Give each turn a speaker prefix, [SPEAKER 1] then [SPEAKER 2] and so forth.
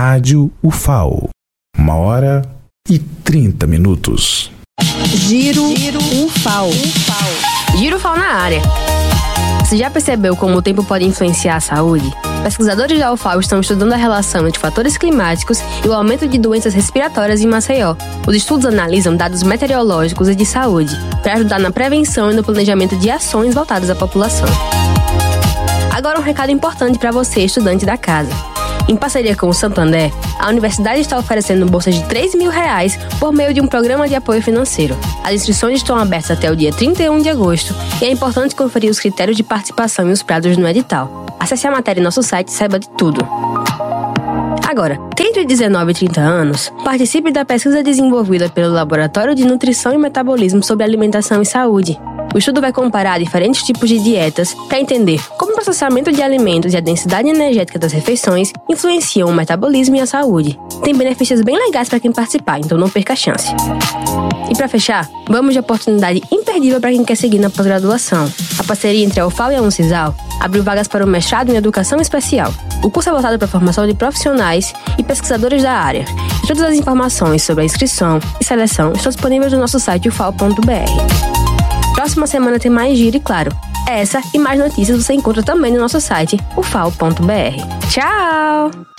[SPEAKER 1] Rádio UFAO. 1h30.
[SPEAKER 2] Giro UFAO.
[SPEAKER 3] Giro UFAO na área. Você já percebeu como o tempo pode influenciar a saúde? Pesquisadores da UFAO estão estudando a relação entre fatores climáticos e o aumento de doenças respiratórias em Maceió. Os estudos analisam dados meteorológicos e de saúde, para ajudar na prevenção e no planejamento de ações voltadas à população. Agora um recado importante para você, estudante da casa. Em parceria com o Santander, a universidade está oferecendo bolsas de R$3.000 por meio de um programa de apoio financeiro. As inscrições estão abertas até o dia 31 de agosto e é importante conferir os critérios de participação e os prazos no edital. Acesse a matéria em nosso site e saiba de tudo. Agora, tem entre 19 e 30 anos, participe da pesquisa desenvolvida pelo Laboratório de Nutrição e Metabolismo sobre Alimentação e Saúde. O estudo vai comparar diferentes tipos de dietas para entender como o processamento de alimentos e a densidade energética das refeições influenciam o metabolismo e a saúde. Tem benefícios bem legais para quem participar, então não perca a chance. E para fechar, vamos de oportunidade imperdível para quem quer seguir na pós-graduação. A parceria entre a UFAO e a Uncisal abriu vagas para o mestrado em Educação Especial. O curso é voltado para a formação de profissionais e pesquisadores da área. E todas as informações sobre a inscrição e seleção estão disponíveis no nosso site ufao.br. Próxima semana tem mais giro e, claro, essa e mais notícias você encontra também no nosso site ufao.br. Tchau!